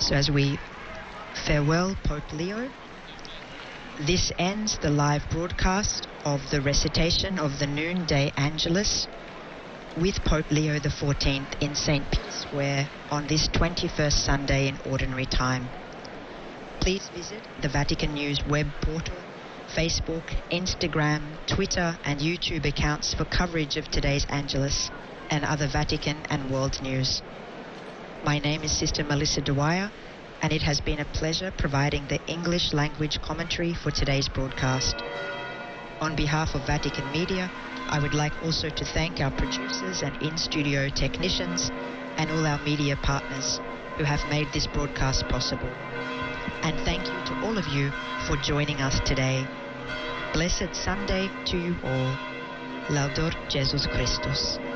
So as we farewell Pope Leo, this ends the live broadcast of the recitation of the noonday Angelus with Pope Leo XIV in St. Peter's Square on this 21st Sunday in Ordinary Time. Please visit the Vatican News web portal, Facebook, Instagram, Twitter and YouTube accounts for coverage of today's Angelus and other Vatican and world news. My name is Sister Melissa Dwyer, and it has been a pleasure providing the English language commentary for today's broadcast. On behalf of Vatican Media, I would like also to thank our producers and in-studio technicians and all our media partners who have made this broadcast possible. And thank you to all of you for joining us today. Blessed Sunday to you all. Laudetur Jesus Christus.